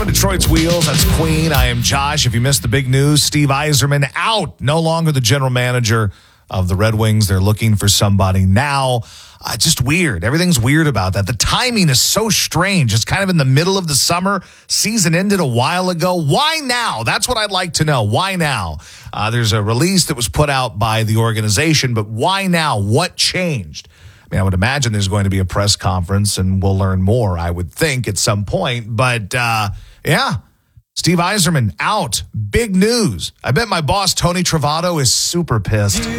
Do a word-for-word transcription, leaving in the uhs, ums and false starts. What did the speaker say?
of Detroit's Wheels. That's Queen. I am Josh. If you missed the big news, Steve Yzerman out. No longer the general manager of the Red Wings. They're looking for somebody now. Uh, just weird. Everything's weird about that. The timing is so strange. It's kind of in the middle of the summer. Season ended a while ago. Why now? That's what I'd like to know. Why now? Uh, there's a release that was put out by the organization, but why now? What changed? I mean, I would imagine there's going to be a press conference, and we'll learn more, I would think, at some point. But, uh, yeah, Steve Yzerman out. Big news. I bet my boss, Tony Travato, is super pissed.